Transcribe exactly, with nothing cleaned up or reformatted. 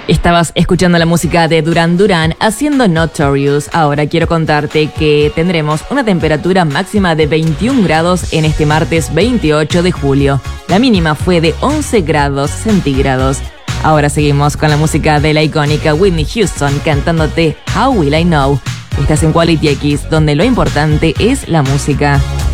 Estabas escuchando la música de Duran Duran haciendo Notorious. Ahora quiero contarte que tendremos una temperatura máxima de veintiún grados en este martes veintiocho de julio. La mínima fue de once grados centígrados. Ahora seguimos con la música de la icónica Whitney Houston cantándote How Will I Know. Estás en Quality X, donde lo importante es la música.